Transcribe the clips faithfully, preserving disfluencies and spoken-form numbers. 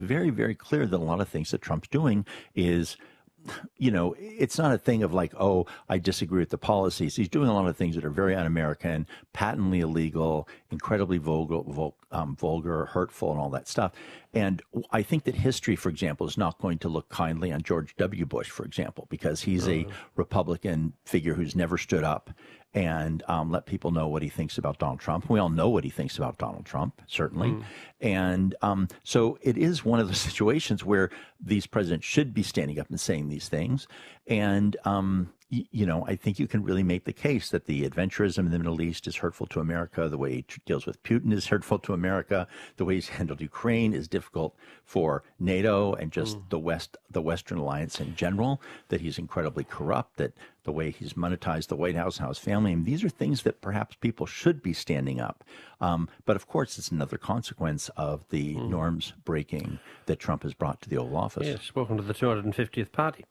very, very clear that a lot of things that Trump's doing is, you know, it's not a thing of like, oh, I disagree with the policies. He's doing a lot of things that are very un-American, patently illegal, incredibly vulgar, vul, um, vulgar, hurtful, and all that stuff. And I think that history, for example, is not going to look kindly on George W. Bush, for example, because he's a Republican figure who's never stood up and um, let people know what he thinks about Donald Trump. We all know what he thinks about Donald Trump, certainly. Mm. And um, so it is one of the situations where these presidents should be standing up and saying these things. And, um, y- you know, I think you can really make the case that the adventurism in the Middle East is hurtful to America. The way he tr- deals with Putin is hurtful to America. The way he's handled Ukraine is difficult for NATO and just mm. the West, the Western alliance in general, that he's incredibly corrupt, that the way he's monetized the White House and his family. And these are things that perhaps people should be standing up. Um, but of course, it's another consequence of the mm. norms breaking that Trump has brought to the Oval Office. Yes, welcome to the two hundred fiftieth party.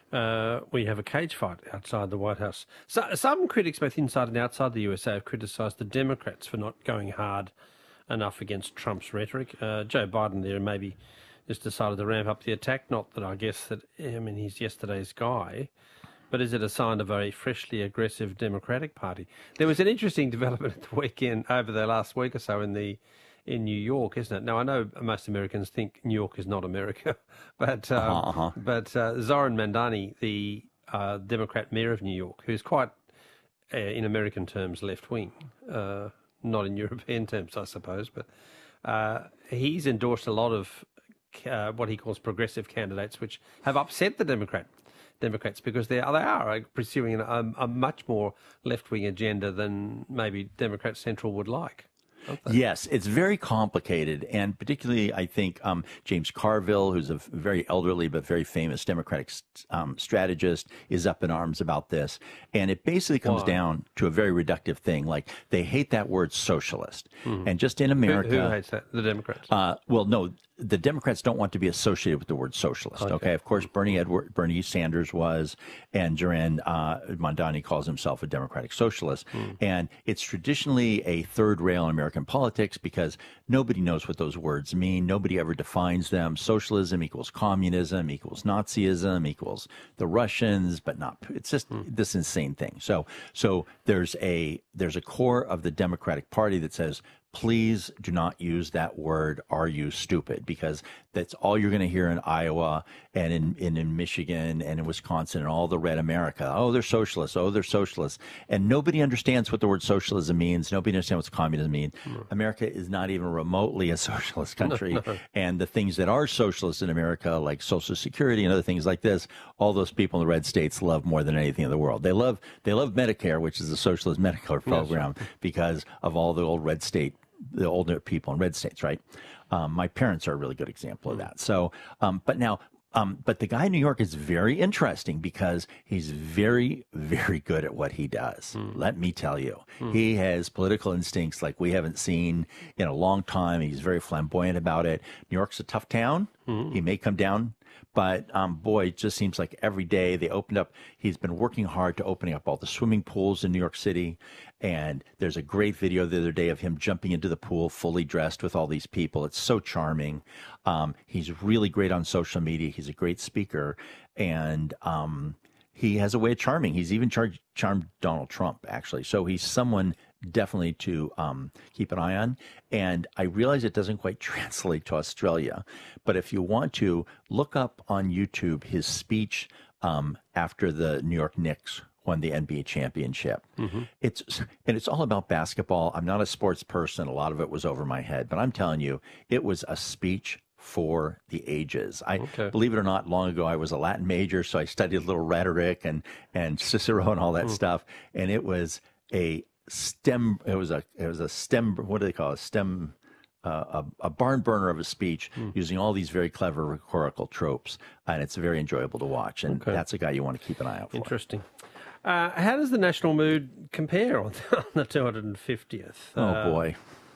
Uh, we have a cage fight outside the White House. So, some critics, both inside and outside the U S A, have criticised the Democrats for not going hard enough against Trump's rhetoric. Uh, Joe Biden there maybe just decided to ramp up the attack. Not that I guess that, I mean, he's yesterday's guy. But is it a sign of a very freshly aggressive Democratic Party? There was an interesting development at the weekend, over the last week or so in the in New York, isn't it? Now, I know most Americans think New York is not America, but um, uh-huh, uh-huh. but uh, Zoran Mandani, the uh, Democrat mayor of New York, who's quite, uh, in American terms, left-wing, uh, not in European terms, I suppose, but uh, he's endorsed a lot of uh, what he calls progressive candidates, which have upset the Democrat Democrats because they are, they are pursuing a, a much more left-wing agenda than maybe Democrat Central would like. Yes, it's very complicated, and particularly, I think, um, James Carville, who's a very elderly but very famous Democratic um, strategist, is up in arms about this. And it basically comes Why? down to a very reductive thing, like they hate that word socialist. Mm-hmm. And just in America... Who, who hates that? The Democrats? Uh, well, no, the Democrats don't want to be associated with the word socialist, okay? okay? Of course, Bernie Edward, Bernie Sanders was, and Zoran uh, Mandani calls himself a Democratic socialist. Mm. And it's traditionally a third rail in American politics because nobody knows what those words mean. Nobody ever defines them. Socialism equals communism, equals Nazism, equals the Russians, but not, it's just mm. this insane thing. So, so there's a, there's a core of the Democratic Party that says, please do not use that word, are you stupid? Because that's all you're going to hear in Iowa and in, in, in Michigan and in Wisconsin and all the red America. Oh, they're socialists. Oh, they're socialists. And nobody understands what the word socialism means. Nobody understands what communism means. Mm. America is not even remotely a socialist country. And the things that are socialist in America, like Social Security and other things like this, all those people in the red states love more than anything in the world. They love, they love Medicare, which is a socialist Medicare program, yes. because of all the old red state the older people in red states, right? Um, my parents are a really good example of that. So, um, but now, um, but the guy in New York is very interesting because he's very, very good at what he does. Mm. Let me tell you, mm. he has political instincts like we haven't seen in a long time. He's very flamboyant about it. New York's a tough town. Mm. He may come down. But, um, boy, it just seems like every day they opened up. He's been working hard to opening up all the swimming pools in New York City. And there's a great video the other day of him jumping into the pool fully dressed with all these people. It's so charming. Um, he's really great on social media. He's a great speaker. And um, he has a way of charming. He's even char- charmed Donald Trump, actually. So he's someone definitely to um, keep an eye on. And I realize it doesn't quite translate to Australia, but if you want to, look up on YouTube his speech um, after the New York Knicks won the N B A championship. Mm-hmm. It's and it's all about basketball. I'm not a sports person. A lot of it was over my head, but I'm telling you, it was a speech for the ages. I okay. believe it or not, long ago I was a Latin major, so I studied a little rhetoric and and Cicero and all that mm. stuff, and it was a stem. It was a it was a stem. What do they call it? A stem. Uh, a, a barn burner of a speech mm. using all these very clever rhetorical tropes, and it's very enjoyable to watch. And okay. that's a guy you want to keep an eye out for. Interesting. Uh, how does the national mood compare on, on the two hundred fiftieth? Oh, uh, boy.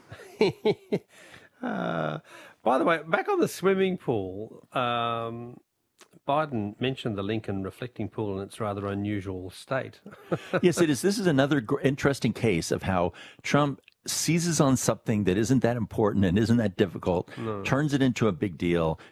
uh, by the way, back on the swimming pool, um, Biden mentioned the Lincoln reflecting pool in its rather unusual state. Yes, it is. This is another gr- interesting case of how Trump seizes on something that isn't that important and isn't that difficult, no. turns it into a big deal,